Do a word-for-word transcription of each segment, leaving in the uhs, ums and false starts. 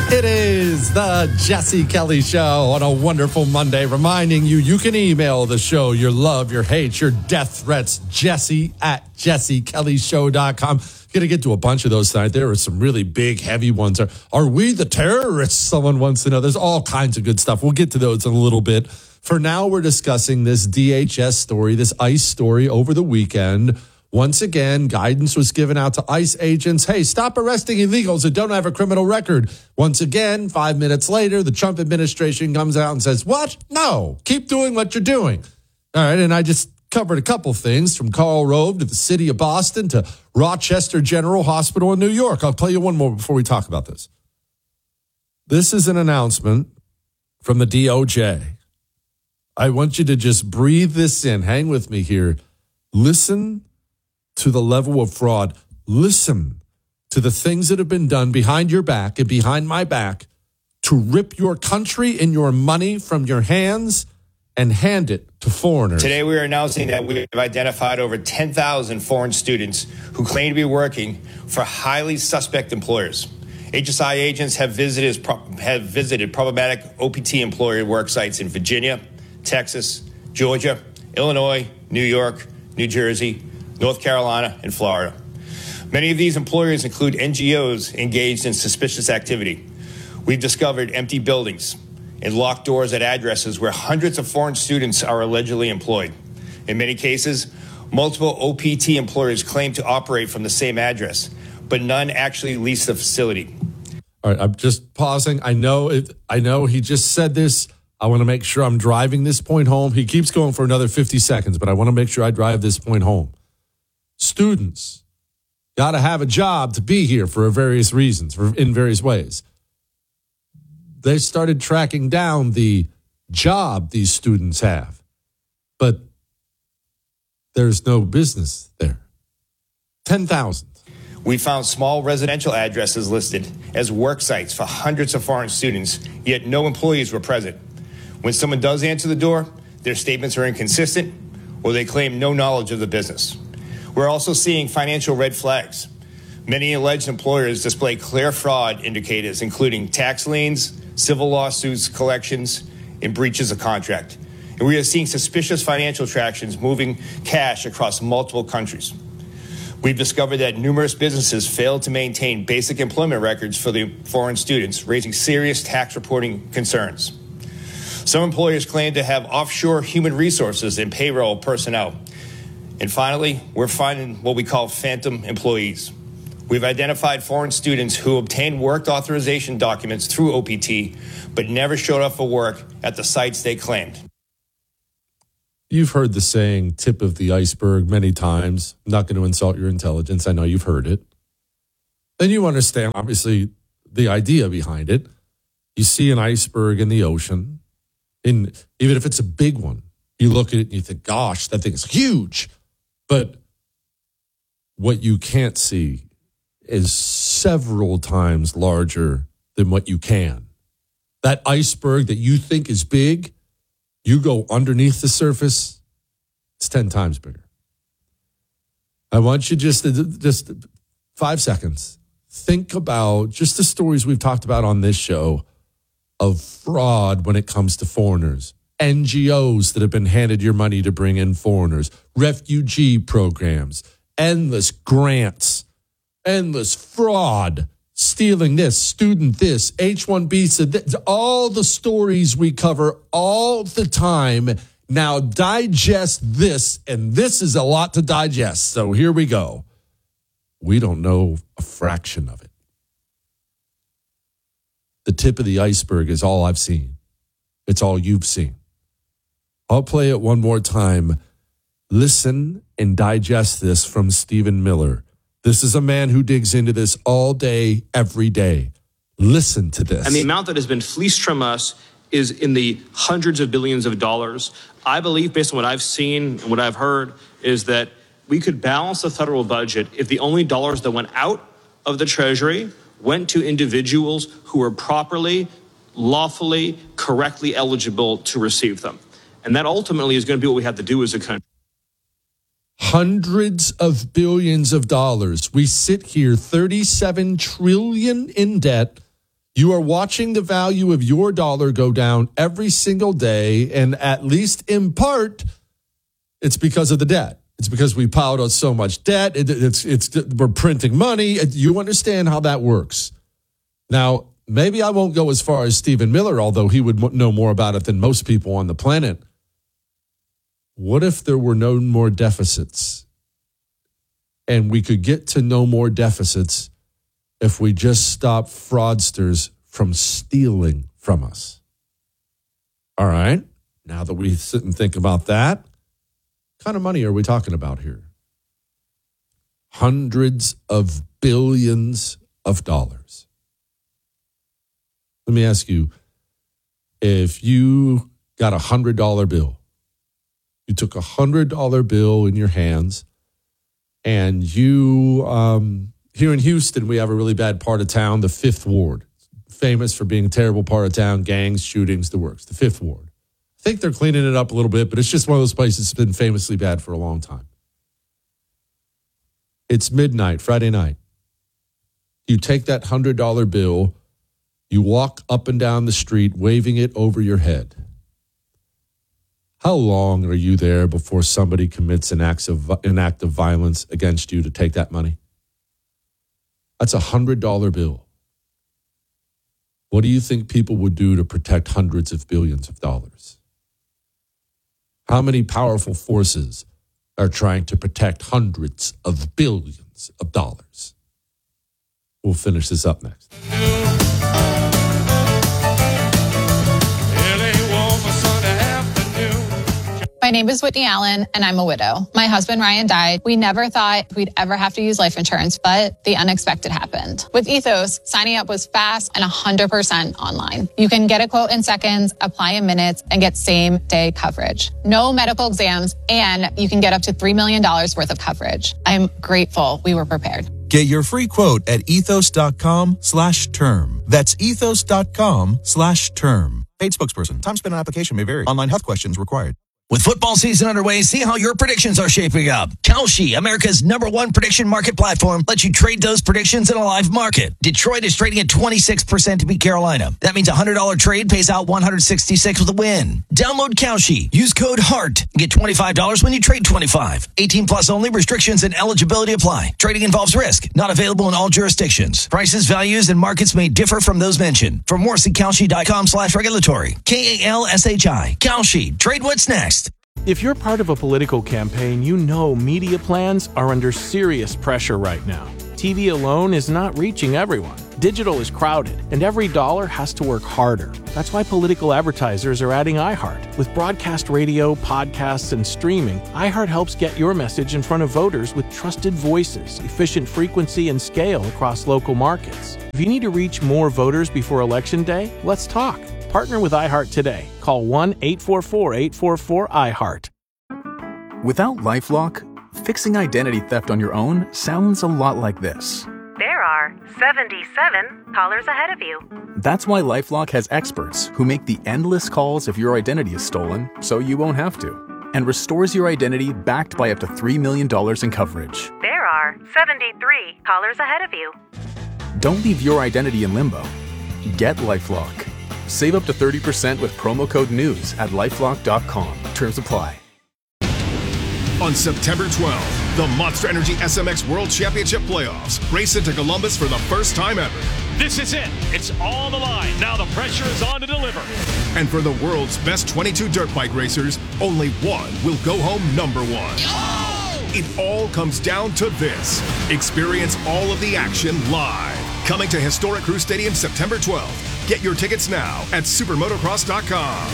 It is the Jesse Kelly Show on a wonderful Monday, reminding you you can email the show your love, your hate, your death threats, Jesse at jesse kelly show dot com. Going to get to a bunch of those tonight. There are some really big, heavy ones. Are, are we the terrorists? Someone wants to know. There's all kinds of good stuff. We'll get to those in a little bit. For now, we're discussing this D H S story, this ICE story over the weekend. Once again, guidance was given out to ICE agents. Hey, stop arresting illegals that don't have a criminal record. Once again, five minutes later, the Trump administration comes out and says, what? No, keep doing what you're doing. All right, and I just covered a couple things from Karl Rove to the city of Boston to Rochester General Hospital in New York. I'll play you one more before we talk about this. This is an announcement from the D O J. I want you to just breathe this in. Hang with me here. Listen to the level of fraud. Listen to the things that have been done behind your back and behind my back to rip your country and your money from your hands and hand it to foreigners. Today we are announcing that we have identified over ten thousand foreign students who claim to be working for highly suspect employers. H S I agents have visited, have visited problematic O P T employer work sites in Virginia, Texas, Georgia, Illinois, New York, New Jersey, North Carolina, and Florida. Many of these employers include N G Os engaged in suspicious activity. We've discovered empty buildings and locked doors at addresses where hundreds of foreign students are allegedly employed. In many cases, multiple O P T employers claim to operate from the same address, but none actually lease the facility. All right, I'm just pausing. I know it, I know he just said this. I want to make sure I'm driving this point home. He keeps going for another fifty seconds, but I want to make sure I drive this point home. Students got to have a job to be here for various reasons, for, in various ways. They started tracking down the job these students have, but there's no business there. ten thousand. We found small residential addresses listed as work sites for hundreds of foreign students, yet no employees were present. When someone does answer the door, their statements are inconsistent or they claim no knowledge of the business. We're also seeing financial red flags. Many alleged employers display clear fraud indicators, including tax liens, civil lawsuits, collections, and breaches of contract. And we are seeing suspicious financial transactions moving cash across multiple countries. We've discovered that numerous businesses failed to maintain basic employment records for the foreign students, raising serious tax reporting concerns. Some employers claim to have offshore human resources and payroll personnel. And finally, we're finding what we call phantom employees. We've identified foreign students who obtained work authorization documents through O P T, but never showed up for work at the sites they claimed. You've heard the saying, tip of the iceberg, many times. I'm not going to insult your intelligence. I know you've heard it. And you understand, obviously, the idea behind it. You see an iceberg in the ocean, in, even if it's a big one. You look at it and you think, gosh, that thing is huge. But what you can't see is several times larger than what you can. That iceberg that you think is big, you go underneath the surface, it's ten times bigger. I want you just to, just five seconds. Think about just the stories we've talked about on this show of fraud when it comes to foreigners. N G Os that have been handed your money to bring in foreigners, refugee programs, endless grants, endless fraud, stealing this, student this, H one B, all the stories we cover all the time. Now digest this, and this is a lot to digest. So here we go. We don't know a fraction of it. The tip of the iceberg is all I've seen. It's all you've seen. I'll play it one more time. Listen and digest this from Stephen Miller. This is a man who digs into this all day, every day. Listen to this. And the amount that has been fleeced from us is in the hundreds of billions of dollars. I believe, based on what I've seen and what I've heard, is that we could balance the federal budget if the only dollars that went out of the Treasury went to individuals who were properly, lawfully, correctly eligible to receive them. And that ultimately is going to be what we have to do as a country. Hundreds of billions of dollars. We sit here, thirty-seven trillion dollars in debt, You are watching the value of your dollar go down every single day, and at least in part, it's because of the debt. It's because we piled on so much debt. It, it's it's we're printing money. You understand how that works. Now, maybe I won't go as far as Stephen Miller, although he would know more about it than most people on the planet. What if there were no more deficits? And we could get to no more deficits if we just stop fraudsters from stealing from us. All right. Now that we sit and think about that, what kind of money are we talking about here? Hundreds of billions of dollars. Let me ask you, if you got a one hundred dollar bill, you took a one hundred dollar bill in your hands, and you, um, here in Houston, we have a really bad part of town, the Fifth Ward. Famous for being a terrible part of town, gangs, shootings, the works, the Fifth Ward. I think they're cleaning it up a little bit, but it's just one of those places that's been famously bad for a long time. It's midnight, Friday night. You take that one hundred dollar bill, you walk up and down the street waving it over your head. How long are you there before somebody commits an act of, an act of violence against you to take that money? That's a one hundred dollar bill. What do you think people would do to protect hundreds of billions of dollars? How many powerful forces are trying to protect hundreds of billions of dollars? We'll finish this up next. My name is Whitney Allen, and I'm a widow. My husband, Ryan, died. We never thought we'd ever have to use life insurance, but the unexpected happened. With Ethos, signing up was fast and one hundred percent online. You can get a quote in seconds, apply in minutes, and get same-day coverage. No medical exams, and you can get up to three million dollars worth of coverage. I'm grateful we were prepared. Get your free quote at ethos.com slash term. That's ethos.com slash term. Paid spokesperson. Time spent on application may vary. Online health questions required. With football season underway, see how your predictions are shaping up. Kalshi, America's number one prediction market platform, lets you trade those predictions in a live market. Detroit is trading at twenty-six percent to beat Carolina. That means a one hundred dollar trade pays out one hundred sixty-six with a win. Download Kalshi. Use code HEART and get twenty-five dollars when you trade twenty-five. eighteen plus only. Restrictions and eligibility apply. Trading involves risk. Not available in all jurisdictions. Prices, values, and markets may differ from those mentioned. For more, see Kalshi.com slash regulatory. K A L S H I. Kalshi. Trade what's next. If you're part of a political campaign, you know media plans are under serious pressure right now. T V alone is not reaching everyone. Digital is crowded, and every dollar has to work harder. That's why political advertisers are adding iHeart. With broadcast radio, podcasts, and streaming, iHeart helps get your message in front of voters with trusted voices, efficient frequency, and scale across local markets. If you need to reach more voters before Election Day, let's talk. Partner with iHeart today. Call one eight four four, eight four four, I heart. Without LifeLock, fixing identity theft on your own sounds a lot like this. There are seventy-seven callers ahead of you. That's why LifeLock has experts who make the endless calls if your identity is stolen, so you won't have to, and restores your identity backed by up to three million dollars in coverage. There are seventy-three callers ahead of you. Don't leave your identity in limbo. Get LifeLock. Save up to thirty percent with promo code NEWS at lifelock dot com. Terms apply. On September twelfth, the Monster Energy S M X World Championship Playoffs race into Columbus for the first time ever. This is it. It's on the line. Now the pressure is on to deliver. And for the world's best twenty-two dirt bike racers, only one will go home number one. Oh! It all comes down to this. Experience all of the action live. Coming to historic Crew Stadium September twelfth. Get your tickets now at supermotocross dot com.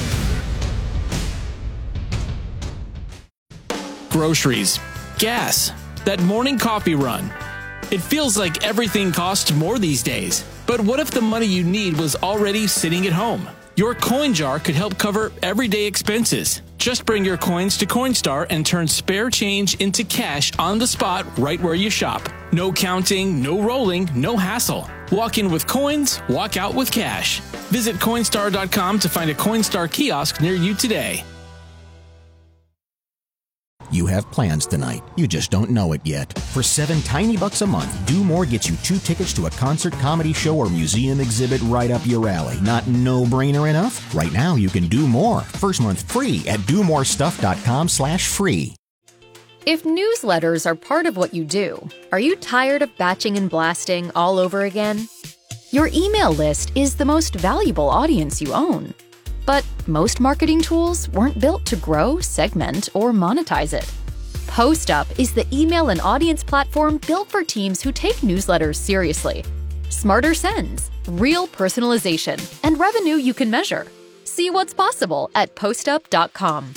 Groceries, gas, that morning coffee run. It feels like everything costs more these days. But what if the money you need was already sitting at home? Your coin jar could help cover everyday expenses. Just bring your coins to Coinstar and turn spare change into cash on the spot right where you shop. No counting, no rolling, no hassle. Walk in with coins, walk out with cash. Visit Coinstar dot com to find a Coinstar kiosk near you today. You have plans tonight. You just don't know it yet. For seven tiny bucks a month, Do More gets you two tickets to a concert, comedy show, or museum exhibit right up your alley. Not no-brainer enough? Right now, you can do more. First month free at do more stuff dot com slash free. If newsletters are part of what you do, are you tired of batching and blasting all over again? Your email list is the most valuable audience you own. But most marketing tools weren't built to grow, segment, or monetize it. PostUp is the email and audience platform built for teams who take newsletters seriously. Smarter sends, real personalization, and revenue you can measure. See what's possible at postup dot com.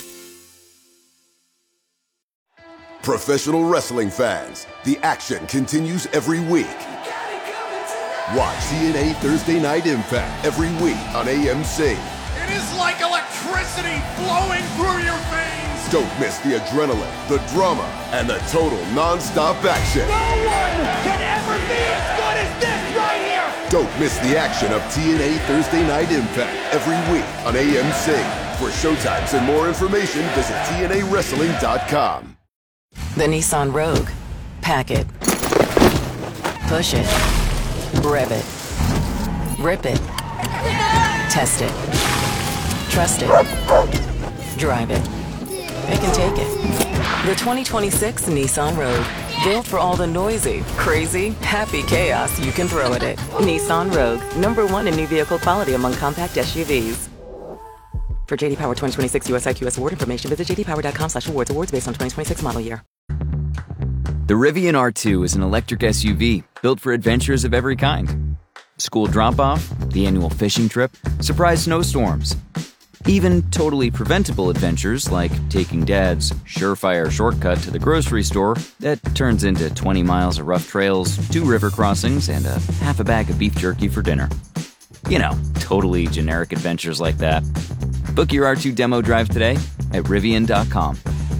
Professional wrestling fans, the action continues every week. Watch T N A Thursday Night Impact every week on A M C. It is like electricity flowing through your veins. Don't miss the adrenaline, the drama, and the total non-stop action. No one can ever be as good as this right here. Don't miss the action of T N A Thursday Night Impact every week on A M C. For showtimes and more information, visit T N A wrestling dot com. The Nissan Rogue. Pack it. Push it. Rev it. Rip it. Test it. Trust it. Drive it. It can take it. The twenty twenty-six Nissan Rogue. Built for all the noisy, crazy, happy chaos you can throw at it. Nissan Rogue. Number one in new vehicle quality among compact S U Vs. For J D Power twenty twenty-six U S I Q S award information, visit j d power dot com slash awards. Awards based on twenty twenty-six model year. The Rivian R two is an electric S U V built for adventures of every kind. School drop-off, the annual fishing trip, surprise snowstorms. Even totally preventable adventures like taking Dad's surefire shortcut to the grocery store that turns into twenty miles of rough trails, two river crossings, and a half a bag of beef jerky for dinner. You know, totally generic adventures like that. Book your R two demo drive today at Rivian dot com.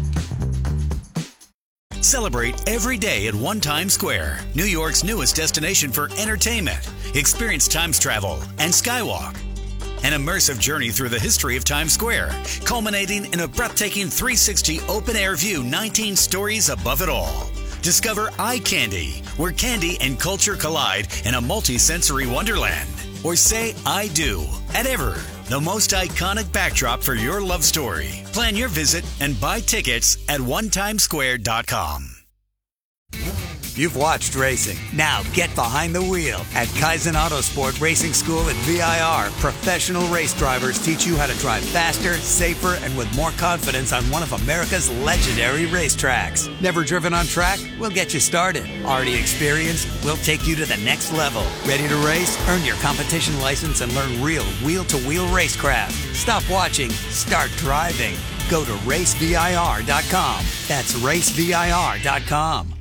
Celebrate every day at One Times Square, New York's newest destination for entertainment. Experience Times Travel and Skywalk. An immersive journey through the history of Times Square, culminating in a breathtaking three sixty open-air view nineteen stories above it all. Discover Eye Candy, where candy and culture collide in a multi-sensory wonderland. Or say I do at Ever, the most iconic backdrop for your love story. Plan your visit and buy tickets at one times square dot com. You've watched racing. Now get behind the wheel. At Kaizen Autosport Racing School at V I R, professional race drivers teach you how to drive faster, safer, and with more confidence on one of America's legendary racetracks. Never driven on track? We'll get you started. Already experienced? We'll take you to the next level. Ready to race? Earn your competition license and learn real wheel-to-wheel racecraft. Stop watching. Start driving. Go to race V I R dot com. That's race V I R dot com.